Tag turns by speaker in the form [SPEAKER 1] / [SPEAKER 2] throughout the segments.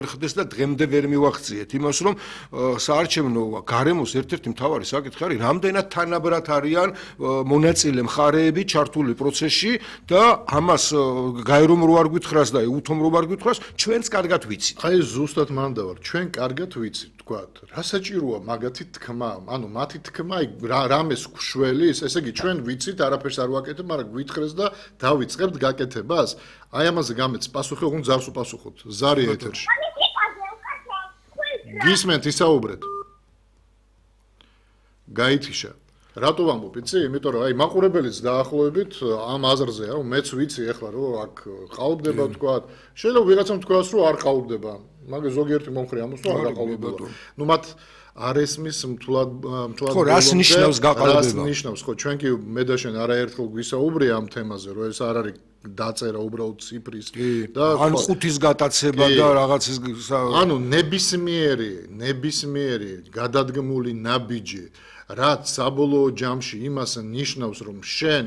[SPEAKER 1] ხდეს და დღემდე ვერ მივახციეთ იმას, რომ საარჩევნო გარემოს ერთ-ერთი მთავარი საკითხი არის, რამდენად თანაბრად არიან მონაწილე მხარეები ჩართული პროცესში და ამას გაერომ რო არ გვითხრას და უთომ რო არ გვითხრას, ჩვენც კარგად ვიცით.
[SPEAKER 2] აი ზუსტად მანდა ვარ, ჩვენ კარგად ვიცით, თქვათ, რა საჭიროა მაგათი თქმა, ანუ მათი თქმა რამეს ხვშველის, ესე იგი ჩვენ ვიცით, არაფერს არ ვაკეთებ, მაგრამ გვითხრეს და დავიწყებთ გაკეთებას. აი ამაზე გამეც პასუხი ოღონდ ზარს უპასუხოთ. ზარი ეთერში. გისმენთ ისაუბრეთ. გაითიშა. რატო ვამბობ, იცი? იმიტომ რომ აი მაყურებელიც დაახლოებით ამ აზრზეა, რომ მეც ვიცი ახლა რომ აქ ყალბდება თქვათ. შეიძლება ვიღაცამ თქვას რომ არ ყალბდება, მაგრამ ზოგიერთი მომხრე ამას რომ არ გაყალბდება. ნუ მათ არ ესმის მთლად
[SPEAKER 1] ხო, რას ნიშნავს გაყალბება?
[SPEAKER 2] რას ნიშნავს, ხო, ჩვენ კი მე და შენ არაერთხელ გვისაუბრია ამ თემაზე, რომ ეს არ არის დაწერა უბრალოდ ციფრის
[SPEAKER 1] და ან ხუთის გატაცება და რაღაცის
[SPEAKER 2] ანუ ნებისმიერი გადადგმული ნაბიჯი რაც საბოლოო ჯამში იმას ნიშნავს რომ შენ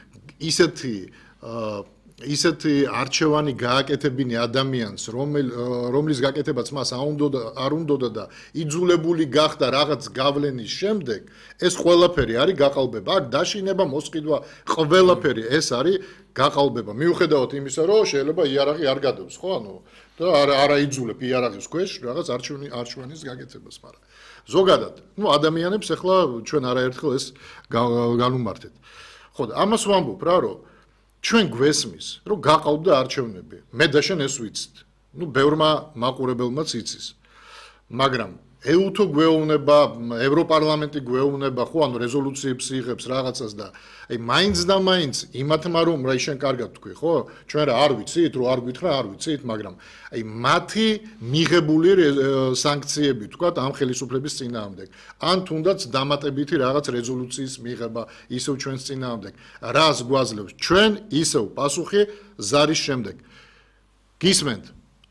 [SPEAKER 2] ისეთი არჩევანი გააკეთებინე ადამიანს რომლის გაკეთებაც მას არ უნდოდა და იძულებული გახდა რაღაც გავლენის შემდეგ ეს ყველაფერი არის გაყალბება აქ დაშინება მოსყიდვა ყველაფერი ეს არის გაყალბება მიუხედავად იმისა რომ შეიძლება იარაღი არ გადავს ხო ანუ და არა იძულებ იარაღის ქვეშ რაღაც არჩევანის გაკეთებას მაგრამ ზოგადად ნუ ადამიანებს ახლა ჩვენ არაერთხელ ეს განუმართეთ ხო და ამას ვამბობ რა რომ ჩვენ გვესმის რომ გაყალბდა არჩევნები მე და შენ ეს ვიცით ნუ ბევრმა მაყურებელმაც იცის მაგრამ ეუთო გვეუბნება ევროპარლამენტი გვეუბნება ხო ანუ რეზოლუციებს იღებს რაღაცას და აი მაინც და მაინც იმათმა რომ რა შენ კარგად თქვი ხო ჩვენ რა არ ვიცით რომ არ გვითხრა არ ვიცით მაგრამ აი მათი მიღებული სანქციები თქვა ამ ხელისუფლების წინააღმდეგ ან თუნდაც დამატებითი რაღაც რეზოლუციის მიღება ისევ ჩვენს წინააღმდეგ რას გვაძლევს ჩვენ ისევ პასუხი ზარის შემდეგ გისმენთ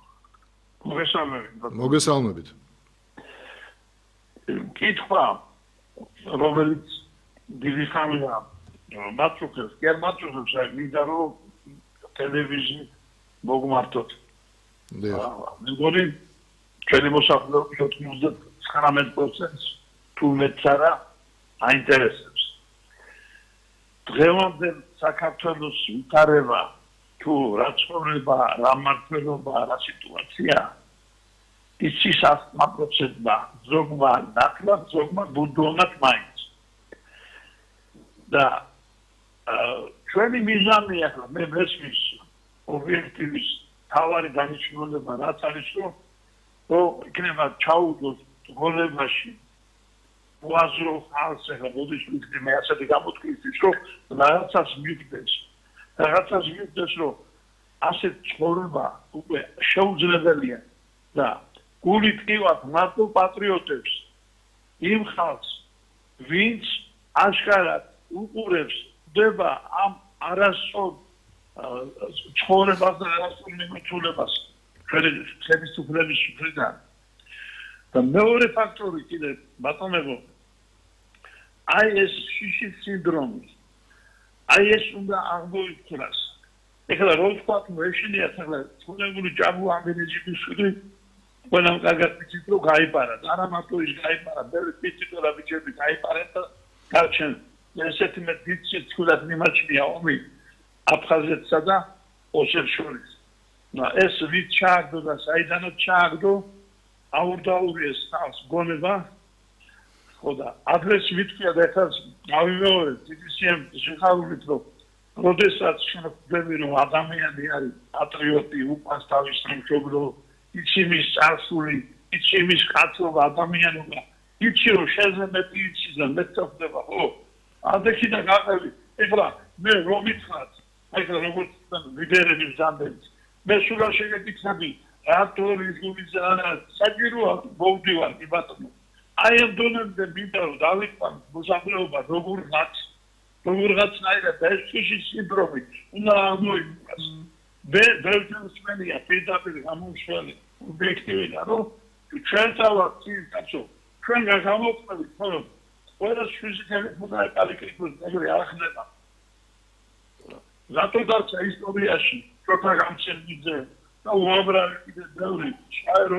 [SPEAKER 2] მოგესალმებით
[SPEAKER 3] კითხვა რომელიც დიდი ხანია მაწუხებს კი არ მაწუხებს აი მინდა რომ ტელევიზიით მოგმართოთ მეგონი ჩვენი მოსახლეობის 99% თუ მეც არა აინტერესებს დღევანდელ საქართველოს ვითარება თუ რა ცხოვრება რა მართლობა რა სიტუაცია იცის 100%-მა ზოგმა ნაკლად ზოგმა ბუდონად მაინც და ჩვენი მიზანი ახლა მე მესმის ობიექტივის თავარი დანიშნულება რაც არის რომ იქნება ჩაუდგოს გოლებაში უაზრო ხალხს ახლა მოდის ვიქნე მე ასეთი გამოთქმის რომ რაღაცას მივხვდეს რომ ასეთ ცხოვრება უკვე შეუძლებელია და გულით ყივათ მარტო პატრიოტებს იმ ხალხს ვინც აშკარად უყურებს დება ამ არასწორ ცხოვრებას და არასწორ მიმართულებას ხელისუფლების მხრიდან და მეორე ფაქტორი კიდე ბატონებო აი ეს შიშის სინდრომი აი ეს უნდა აღმოიფხვრას ეხლა რო ვთქვა ეშინიათ ახლა ცხოვრებული ჯაბუ ამბენეჯიბის შვილი ყველამ კარგად ვიცით რომ გაიპარა არა მარტო ის გაიპარა ბევრი პიციკოლა ბიჭები გაიპარა და გარჩენ ესეთი მე ვიცით თქუდათ მიმაჩნია ომი აფხაზეთსა და ოსეთს შორის და ეს ვით ჩააგდო და საიდანაც ჩააგდო აურდაურიეს თავს გონება ხო და ადრეს ვიტყვია და ეხლა გავიმეორე TTCM შეხარულით რომ როდესაც შეხვდები რომ ადამიანი არის პატრიოტი უყვარს თავის სამშობლო იცის წარსული, იცის კაცობა, ადამიანობა, იცი რომ შეზე მეტი იცის და მეტწოდება, ხო? ადექი და გაყევი. ეხლა მე რომ მითხრათ, ეხლა როგორც ლიდერები ზამბენს, მე სულ არ შეგეკითხები, რატო რეგულიზა საჭიროა მოვდივარ კი ბატონო. აი ამ დონემდე მინდა რომ დავიყვან მოსახლეობა როგორღაცნაირად ეს შიშის სინდრომი უნდა აღმოიფხვრას. ბევრჯერმენია პირდაპირ გამომშველი ობიექტივია რომ ჩვენ თავად კაცო ჩვენ გამოვხმებით რომ ყველა ფიზიკელი ფუძნაი კალიკრიკული ეგრე არ ხდება რატო დაცა ისტორიაში შოთა გამჩენიძე და უამრავი კიდე ბევრი